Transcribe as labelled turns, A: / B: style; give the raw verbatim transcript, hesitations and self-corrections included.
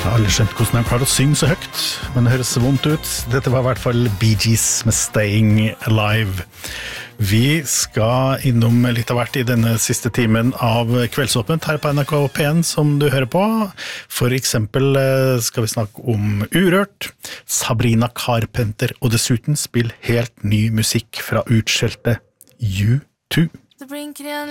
A: Alle skjønt hvordan de klarer å synge så høyt, men det høres vondt ut. Dette var i hvert fall Bee Gees med Staying Alive. Vi skal innom litt av hvert i denne siste timen av Kveldsåpent her på N R K P en som du hører på. For eksempel skal vi snakke om Urørt, Sabrina Carpenter, og dessuten spill helt ny musikk fra utskjelte U to.